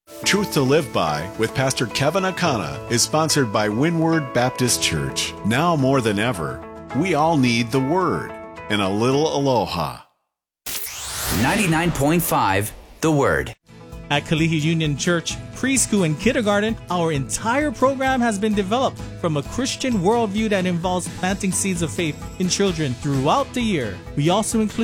Truth to Live By with Pastor Kevin Akana is sponsored by Windward Baptist Church. Now more than ever, we all need the Word and a little aloha. 99.5 The Word. At Kalihi Union Church, preschool and kindergarten, our entire program has been developed from a Christian worldview that involves planting seeds of faith in children throughout the year. We also include